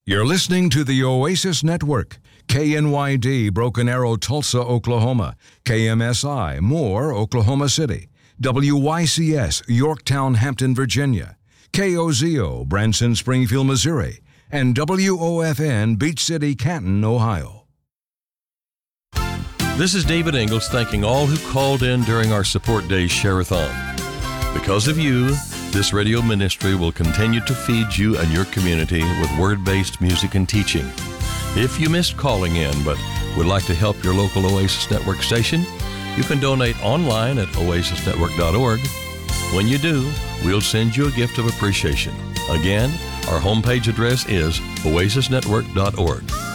You're listening to the Oasis Network. KNYD, Broken Arrow, Tulsa, Oklahoma. KMSI, Moore, Oklahoma City. WYCS, Yorktown, Hampton, Virginia. KOZO, Branson, Springfield, Missouri. And WOFN, Beach City, Canton, Ohio. This is David Ingles thanking all who called in during our Support Day Share-a-thon. Because of you, this radio ministry will continue to feed you and your community with word-based music and teaching. If you missed calling in but would like to help your local Oasis Network station, you can donate online at oasisnetwork.org. When you do, we'll send you a gift of appreciation. Again, our homepage address is oasisnetwork.org.